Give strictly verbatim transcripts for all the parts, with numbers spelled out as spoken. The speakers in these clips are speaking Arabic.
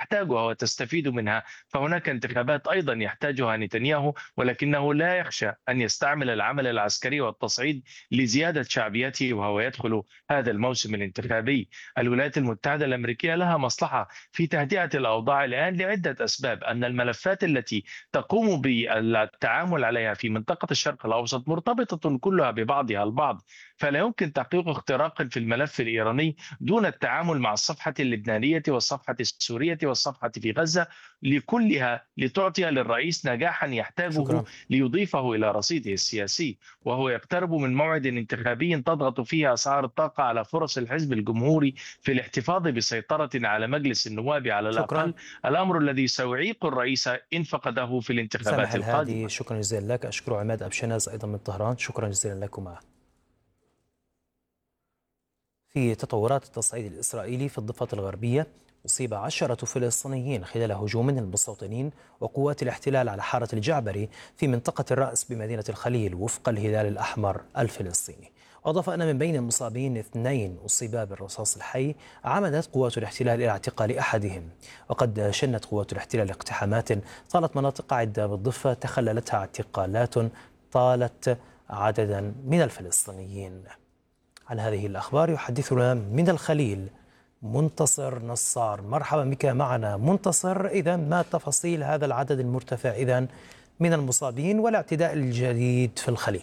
تحتاجها وتستفيد منها، فهناك انتخابات أيضا يحتاجها نتنياهو، ولكنه لا يخشى أن يستعمل العمل العسكري والتصعيد لزيادة شعبيته وهو يدخل هذا الموسم الانتخابي. الولايات المتحدة الأمريكية لها مصلحة في تهدئة الأوضاع الآن لعدة أسباب. أن الملفات التي تقوم بالتعامل عليها في منطقة الشرق الأوسط مرتبطة كلها ببعضها البعض، فلا يمكن تحقيق اختراق في الملف الإيراني دون التعامل مع الصفحة اللبنانية والصفحة السورية والصفحة في غزة، لكلها لتعطي للرئيس نجاحا يحتاجه شكرا. ليضيفه إلى رصيده السياسي. وهو يقترب من موعد انتخابي تضغط فيه أسعار الطاقة على فرص الحزب الجمهوري في الاحتفاظ بسيطرة على مجلس النواب على شكرا. الأقل، الأمر الذي سيعيق الرئيس إن فقده في سامح الانتخابات الهادي، القادمة. شكرا جزيلا لك. أشكر عماد أبشناز أيضا من طهران، شكرا جزيلا لكما. في تطورات التصعيد الإسرائيلي في الضفة الغربية، أصيب عشرة فلسطينيين خلال هجوم للمستوطنين وقوات الاحتلال على حارة الجعبري في منطقة الرأس بمدينة الخليل وفق الهلال الأحمر الفلسطيني. وأضاف أن من بين المصابين اثنين أصيبا بالرصاص الحي. عمدت قوات الاحتلال إلى اعتقال أحدهم. وقد شنت قوات الاحتلال اقتحامات طالت مناطق عدة بالضفة تخللتها اعتقالات طالت عددا من الفلسطينيين. عن هذه الأخبار يحدثنا من الخليل منتصر نصار. مرحبا بك معنا منتصر. إذا ما تفاصيل هذا العدد المرتفع إذا من المصابين والاعتداء الجديد في الخليل؟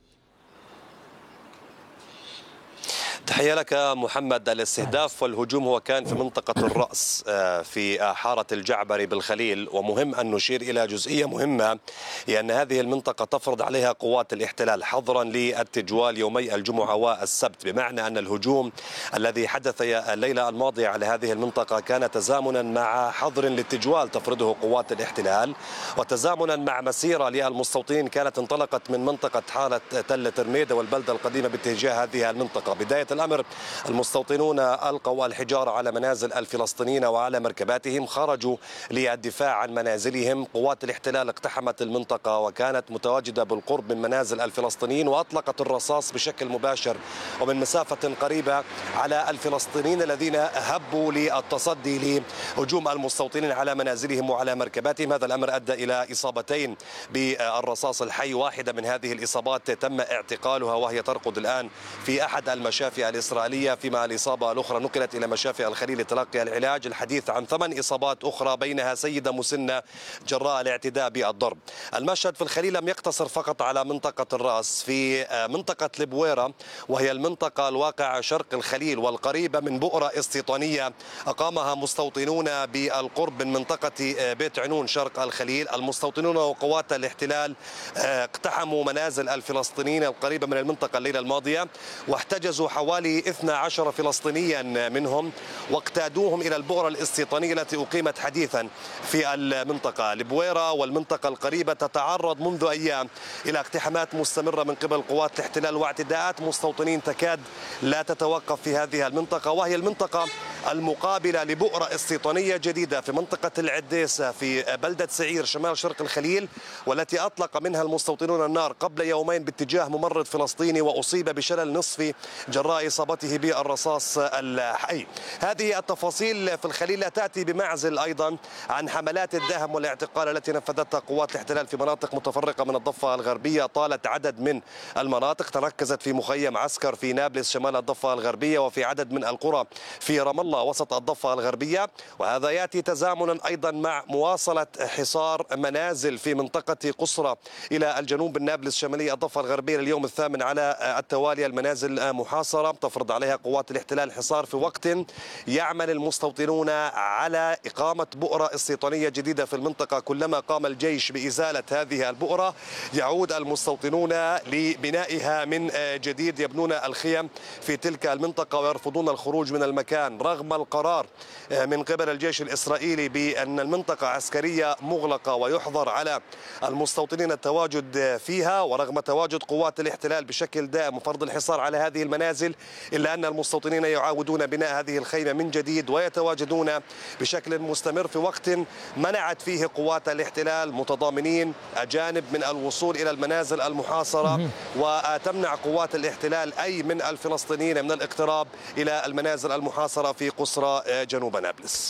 تحية لك محمد. الاستهداف والهجوم هو كان في منطقة الرأس في حارة الجعبري بالخليل، ومهم أن نشير إلى جزئية مهمة، هي أن هذه المنطقة تفرض عليها قوات الاحتلال حظرا للتجوال يومي الجمعة والسبت، بمعنى أن الهجوم الذي حدث الليلة الماضية على هذه المنطقة كان تزامنا مع حظر للتجوال تفرضه قوات الاحتلال، وتزامنا مع مسيرة للمستوطنين كانت انطلقت من منطقة حارة تل ترميدة والبلدة القديمة باتجاه هذه المنطقة. بداية الأمر المستوطنون ألقوا الحجارة على منازل الفلسطينيين وعلى مركباتهم، خرجوا للدفاع عن منازلهم. قوات الاحتلال اقتحمت المنطقة وكانت متواجدة بالقرب من منازل الفلسطينيين، وأطلقت الرصاص بشكل مباشر ومن مسافة قريبة على الفلسطينيين الذين هبوا للتصدي لهجوم المستوطنين على منازلهم وعلى مركباتهم. هذا الأمر أدى إلى إصابتين بالرصاص الحي. واحدة من هذه الإصابات تم اعتقالها وهي ترقد الآن في أحد المشافي الإسرائيلية، فيما الإصابة الأخرى نقلت إلى مشافي الخليل لتلقي العلاج. الحديث عن ثمان إصابات أخرى بينها سيدة مسنة جراء الاعتداء بالضرب. المشهد في الخليل لم يقتصر فقط على منطقة الرأس، في منطقة البويرة وهي المنطقة الواقعة شرق الخليل والقريبة من بؤرة استيطانية أقامها مستوطنون بالقرب من منطقة بيت عنون شرق الخليل. المستوطنون وقوات الاحتلال اقتحموا منازل الفلسطينيين القريبة من المنطقة الليلة الماضية، واحتجزوا حوالي اثنا عشر فلسطينيا منهم واقتادوهم إلى البؤرة الاستيطانية التي أقيمت حديثا في المنطقة. البويرة والمنطقة القريبة تتعرض منذ أيام إلى اقتحامات مستمرة من قبل قوات الاحتلال واعتداءات مستوطنين تكاد لا تتوقف في هذه المنطقة، وهي المنطقة المقابلة لبؤرة استيطانية جديدة في منطقة العديسة في بلدة سعير شمال شرق الخليل، والتي أطلق منها المستوطنون النار قبل يومين باتجاه ممرض فلسطيني وأصيب بشلل نصفي جراء إصابته بالرصاص الحي. هذه التفاصيل في الخليل لا تأتي بمعزل أيضا عن حملات الدهم والاعتقال التي نفذتها قوات الاحتلال في مناطق متفرقة من الضفة الغربية. طالت عدد من المناطق، تركزت في مخيم عسكر في نابلس شمال الضفة الغربية وفي عدد من القرى في رام الله وسط الضفة الغربية. وهذا يأتي تزامنا أيضا مع مواصلة حصار منازل في منطقة قصرى إلى الجنوب النابلس شمالي الضفة الغربية لليوم الثامن على التوالي. المنازل محاصرة تفرض عليها قوات الاحتلال الحصار في وقت يعمل المستوطنون على إقامة بؤرة استيطانية جديدة في المنطقة. كلما قام الجيش بإزالة هذه البؤرة يعود المستوطنون لبنائها من جديد، يبنون الخيم في تلك المنطقة ويرفضون الخروج من المكان رغم القرار من قبل الجيش الإسرائيلي بأن المنطقة عسكرية مغلقة ويحظر على المستوطنين التواجد فيها، ورغم تواجد قوات الاحتلال بشكل دائم وفرض الحصار على هذه المنازل، إلا أن المستوطنين يعاودون بناء هذه الخيمة من جديد ويتواجدون بشكل مستمر في وقت منعت فيه قوات الاحتلال متضامنين أجانب من الوصول إلى المنازل المحاصرة، وتمنع قوات الاحتلال أي من الفلسطينيين من الاقتراب إلى المنازل المحاصرة في قصرى جنوب نابلس.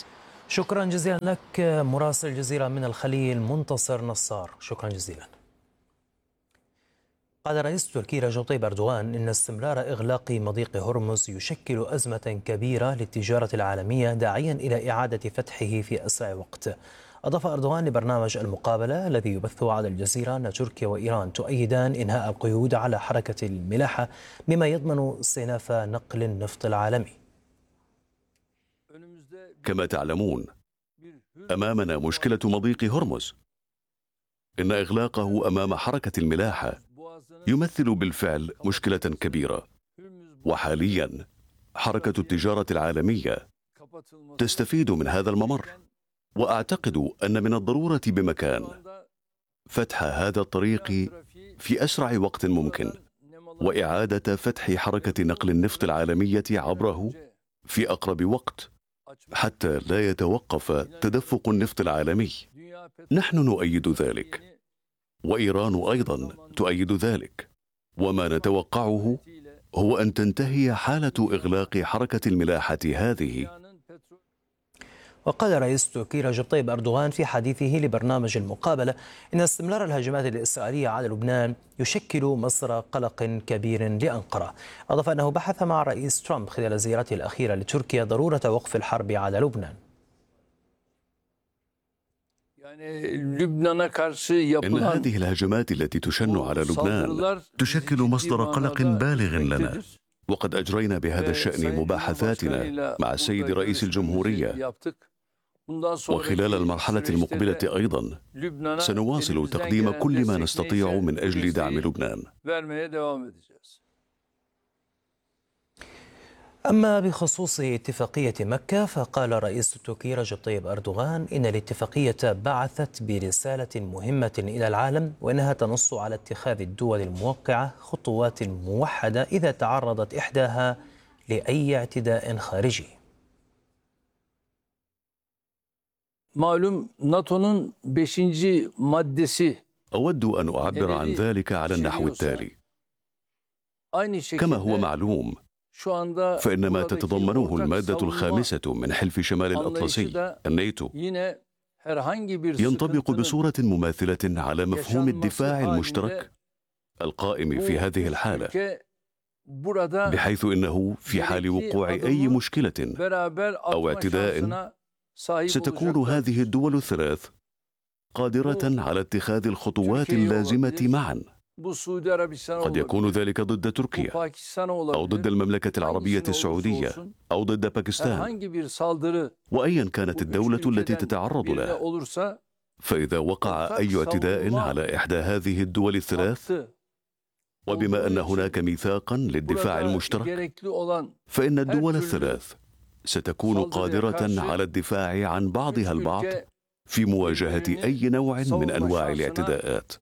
شكرا جزيلا لك مراسل الجزيرة من الخليل منتصر نصار، شكرا جزيلا. قال رئيس تركيا رجب طيب أردوغان إن استمرار إغلاق مضيق هرمز يشكل أزمة كبيرة للتجارة العالمية، داعيا إلى إعادة فتحه في أسرع وقت. أضاف أردوغان لبرنامج المقابلة الذي يبث على الجزيرة أن تركيا وإيران تؤيدان إنهاء القيود على حركة الملاحة، مما يضمن استئناف نقل النفط العالمي. كما تعلمون أمامنا مشكلة مضيق هرمز. إن إغلاقه أمام حركة الملاحة يمثل بالفعل مشكلة كبيرة، وحاليا حركة التجارة العالمية تستفيد من هذا الممر، وأعتقد أن من الضرورة بمكان فتح هذا الطريق في أسرع وقت ممكن، وإعادة فتح حركة نقل النفط العالمية عبره في أقرب وقت حتى لا يتوقف تدفق النفط العالمي. نحن نؤيد ذلك، وإيران أيضا تؤيد ذلك، وما نتوقعه هو أن تنتهي حالة إغلاق حركة الملاحة هذه. وقال رئيس تركيا رجب طيب أردوغان في حديثه لبرنامج المقابلة إن استمرار الهجمات الإسرائيلية على لبنان يشكل مصدر قلق كبير لأنقرة. أضاف أنه بحث مع رئيس ترامب خلال زيارته الأخيرة لتركيا ضرورة وقف الحرب على لبنان. إن هذه الهجمات التي تشن على لبنان تشكل مصدر قلق بالغ لنا، وقد أجرينا بهذا الشأن مباحثاتنا مع السيد رئيس الجمهورية، وخلال المرحلة المقبلة أيضا سنواصل تقديم كل ما نستطيع من أجل دعم لبنان. أما بخصوص اتفاقية مكة، فقال رئيس تركيا رجب طيب أردوغان إن الاتفاقية بعثت برسالة مهمة إلى العالم، وإنها تنص على اتخاذ الدول الموقعة خطوات موحدة إذا تعرضت إحداها لأي اعتداء خارجي. معلوم ناتو'nun beşinci maddesi أود أن أعبر عن ذلك على النحو التالي. كما هو معلوم، فإن ما تتضمنه المادة الخامسة من حلف شمال الأطلسي الناتو ينطبق بصورة مماثلة على مفهوم الدفاع المشترك القائم في هذه الحالة، بحيث إنه في حال وقوع أي مشكلة أو اعتداء ستكون هذه الدول الثلاث قادرة على اتخاذ الخطوات اللازمة معا. قد يكون ذلك ضد تركيا أو ضد المملكة العربية السعودية أو ضد باكستان، وأيا كانت الدولة التي تتعرض له. فإذا وقع أي اعتداء على إحدى هذه الدول الثلاث، وبما أن هناك ميثاقا للدفاع المشترك، فإن الدول الثلاث ستكون قادرة على الدفاع عن بعضها البعض في مواجهة أي نوع من أنواع الاعتداءات.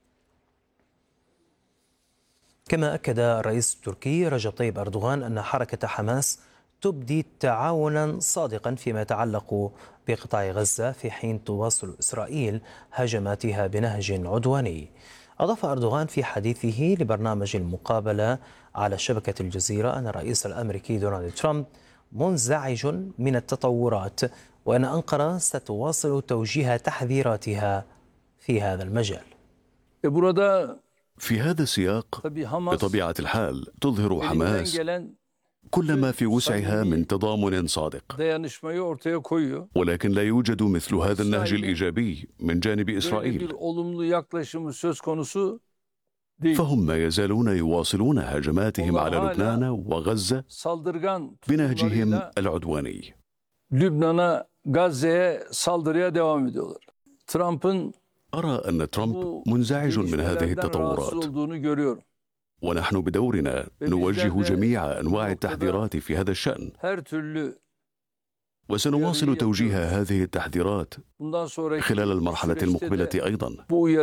كما أكد الرئيس التركي رجب طيب أردوغان أن حركة حماس تبدي تعاونا صادقا فيما يتعلق بقطاع غزة، في حين تواصل إسرائيل هجماتها بنهج عدواني. أضاف أردوغان في حديثه لبرنامج المقابلة على شبكة الجزيرة أن الرئيس الأمريكي دونالد ترامب منزعج من التطورات، وأن أنقرة ستواصل توجيه تحذيراتها في هذا المجال. في هذا السياق بطبيعة الحال تظهر حماس كل ما في وسعها من تضامن صادق، ولكن لا يوجد مثل هذا النهج الإيجابي من جانب إسرائيل، فهم ما يزالون يواصلون هجماتهم على لبنان وغزة بنهجهم العدواني. أرى أن ترامب منزعج من هذه التطورات، ونحن بدورنا نوجه جميع أنواع التحذيرات في هذا الشأن، وسنواصل توجيه هذه التحذيرات خلال المرحلة المقبلة أيضا.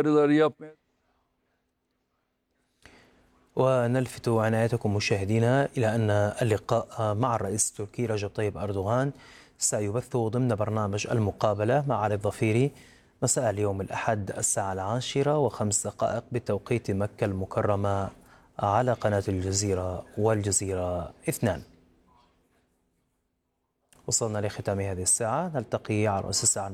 ونلفت عنايتكم مشاهدينا إلى أن اللقاء مع الرئيس التركي رجب طيب أردوغان سيبث ضمن برنامج المقابلة مع علي الظفيري مساء اليوم الأحد الساعة العاشرة وخمس دقائق بتوقيت مكة المكرمة على قناة الجزيرة والجزيرة اثنان. وصلنا لختام هذه الساعة، نلتقي على رأس الساعة.